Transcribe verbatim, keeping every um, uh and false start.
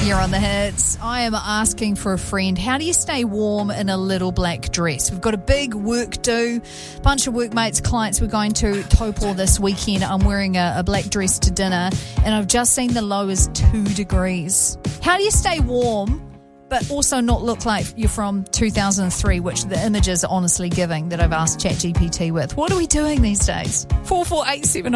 You're on the hits. I am asking for a friend. How do you stay warm in a little black dress? We've got a big work do. Bunch of workmates, clients we're going to Taupo this weekend. I'm wearing a, a black dress to dinner and I've just seen the low is two degrees. How do you stay warm but also not look like you're from two thousand three, which the images are honestly giving that I've asked ChatGPT with? What are we doing these days? four four eight seven